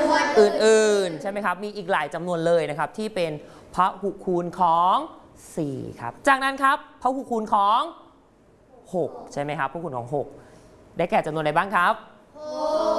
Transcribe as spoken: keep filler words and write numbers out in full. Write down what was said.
อื่นๆใช่ไหมครับมีอีกหลายจำนวนเลยนะครับที่เป็นพหุคูณของสี่ครับจากนั้นครับพหุคูณของหกใช่ไหมครับพหุคูณของหกได้แก่จำนวนอะไรบ้างครับ